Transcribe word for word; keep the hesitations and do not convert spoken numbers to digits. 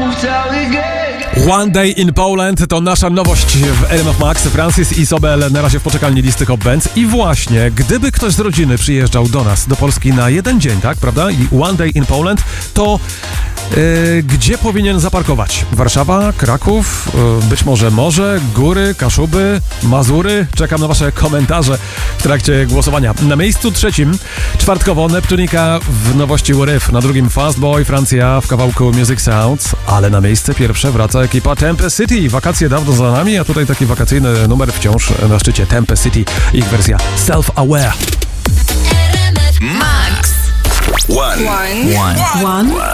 One Day in Poland to nasza nowość w R M F Max. Francis i Sobel na razie w poczekalni listy Hot Bands. I właśnie, gdyby ktoś z rodziny przyjeżdżał do nas, do Polski na jeden dzień, tak, prawda? I One Day in Poland, to yy, gdzie powinien zaparkować? Warszawa, Kraków, yy, być może Morze, Góry, Kaszuby, Mazury? Czekam na wasze komentarze w trakcie głosowania. Na miejscu trzecim czwartkowo Neptunika w nowości What If, na drugim Fast Boy, Francja w kawałku Music Sounds, ale na miejsce pierwsze wraca ekipa Tempest City. Wakacje dawno za nami, a tutaj taki wakacyjny numer wciąż na szczycie. Tempest City, ich wersja Self-Aware. Max. One. One. One. One.